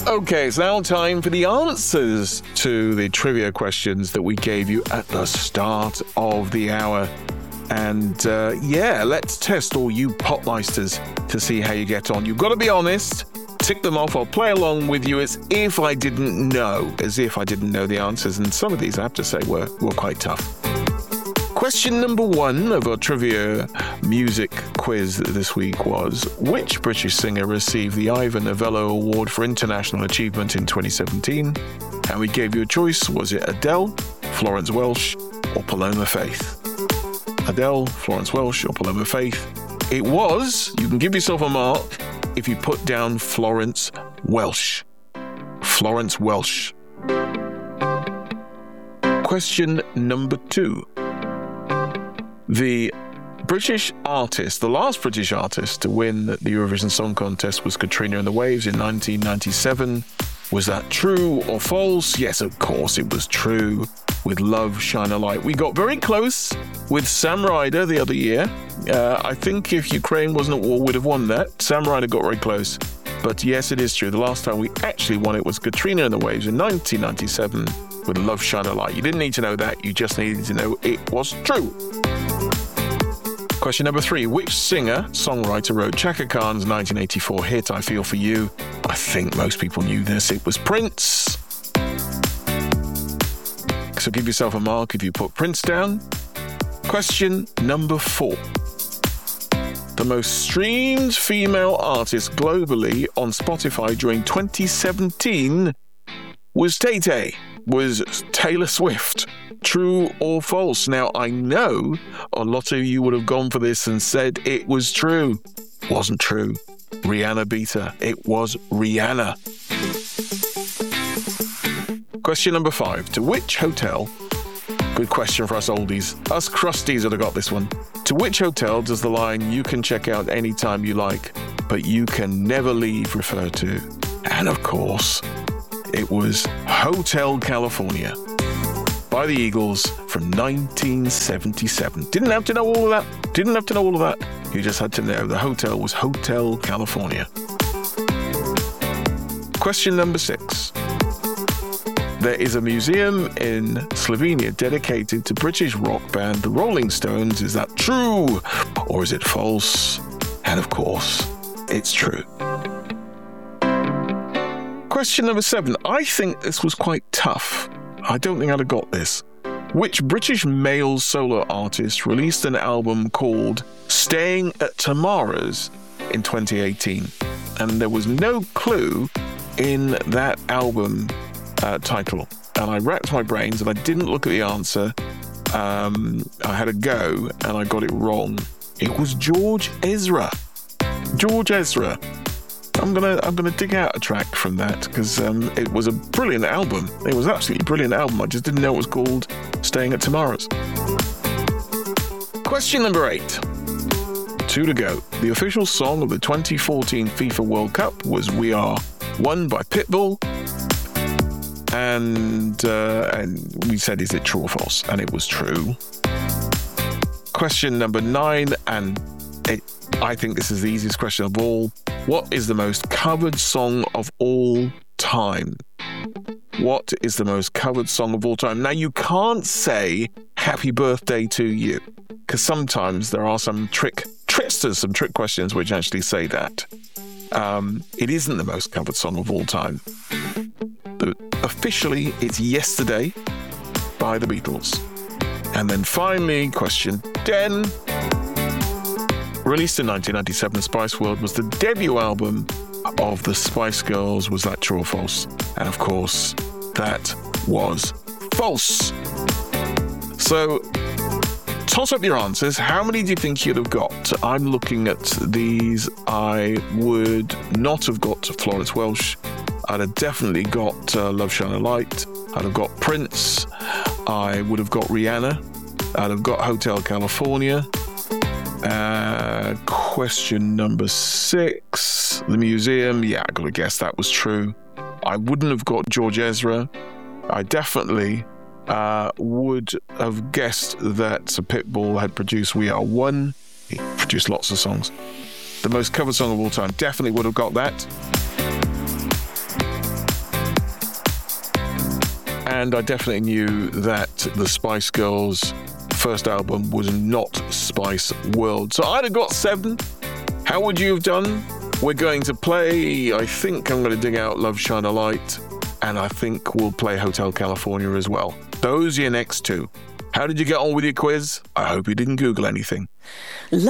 Okay, it's now time for the answers to the trivia questions that we gave you at the start of the hour. And let's test all you Popmeisters to see how you get on. You've got to be honest. Tick them off. I'll play along with you as if I didn't know the answers. And some of these, I have to say, were quite tough. Question number 1 of our trivia music quiz this week was, which British singer received the Ivor Novello Award for International Achievement in 2017? And we gave you a choice. Was it Adele, Florence Welch, or Paloma Faith? Adele, Florence Welch, or Paloma Faith? It was, you can give yourself a mark if you put down Florence Welch. Florence Welch. Question number 2. The last British artist to win the Eurovision Song Contest was Katrina and the Waves in 1997. Was that true or false? Yes, of course it was true. With Love, Shine a Light. We got very close with Sam Ryder the other year. I think if Ukraine wasn't at war, we'd have won that. Sam Ryder got very close. But yes, it is true. The last time we actually won it was Katrina and the Waves in 1997 with Love, Shine a Light. You didn't need to know that. You just needed to know it was true. Question number 3. Which singer-songwriter wrote Chaka Khan's 1984 hit, I Feel For You? I think most people knew this. It was Prince. So give yourself a mark if you put Prince down. Question number 4. The most streamed female artist globally on Spotify during 2017 was Tay-Tay, was Taylor Swift. True or false? Now, I know a lot of you would have gone for this and said it was true. Wasn't true. Rihanna beat her. It was Rihanna. Question number 5. To which hotel... Good question for us oldies. Us crusties would have got this one. To which hotel does the line, you can check out anytime you like, but you can never leave, refer to? And of course, it was Hotel California by the Eagles from 1977. Didn't have to know all of that. You just had to know the hotel was Hotel California. Question number 6. There is a museum in Slovenia dedicated to British rock band The Rolling Stones. Is that true or is it false? And of course, it's true. Question number 7. I think this was quite tough. I don't think I'd have got this. Which British male solo artist released an album called Staying at Tamara's in 2018? And there was no clue in that album title. And I racked my brains and I didn't look at the answer. I had a go and I got it wrong. It was George Ezra. George Ezra. I'm gonna dig out a track from that because it was a brilliant album. It was absolutely a brilliant album. I just didn't know it was called Staying at Tamara's. Question number 8. 2 to go. The official song of the 2014 FIFA World Cup was We Are One by Pitbull. And we said, is it true or false? And it was true. Question number 9, and I think this is the easiest question of all. What is the most covered song of all time? What is the most covered song of all time? Now, you can't say Happy Birthday to You, because sometimes there are some trick questions which actually say that. It isn't the most covered song of all time. Officially, it's Yesterday by the Beatles. And then finally, question 10. Released in 1997, Spice World was the debut album of the Spice Girls. Was that true or false? And of course, that was false. So, toss up your answers. How many do you think you'd have got? I'm looking at these. I would not have got Florence Welch. I'd have definitely got Love, Shine a Light. I'd have got Prince. I would have got Rihanna. I'd have got Hotel California. Question number 6. The museum. Yeah, I got to guess that was true. I wouldn't have got George Ezra. I definitely would have guessed that Pitbull had produced We Are One. He produced lots of songs. The most covered song of all time. Definitely would have got that. And I definitely knew that the Spice Girls' first album was not Spice World. So I'd have got 7. How would you have done? We're going to play, I think I'm going to dig out Love Shine a Light, and I think we'll play Hotel California as well. Those are your next 2. How did you get on with your quiz? I hope you didn't Google anything.